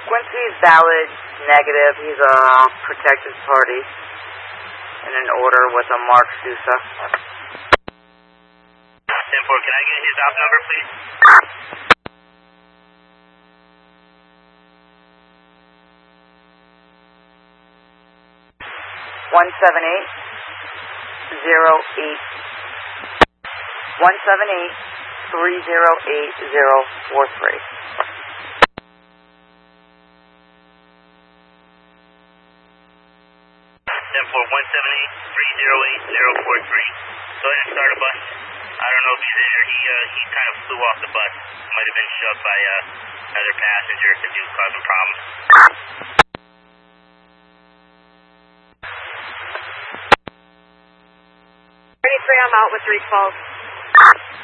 Quincy's valid, negative. He's a protected party in an order with a Mark Sousa. 10-4, can I get his op number, please? One seven eight 308-043. 178-308-043. Go ahead and start a bus. I don't know if he's injured. He kind of flew off the bus. Might have been shoved by other passengers that do cause him problems. 33, I'm out with 312.